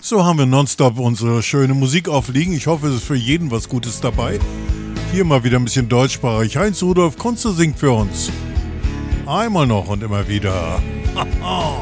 So haben wir nonstop unsere schöne Musik aufliegen. Ich hoffe, es ist für jeden was Gutes dabei. Hier mal wieder ein bisschen deutschsprachig. Heinz Rudolf Kunze singt für uns. Einmal noch und immer wieder.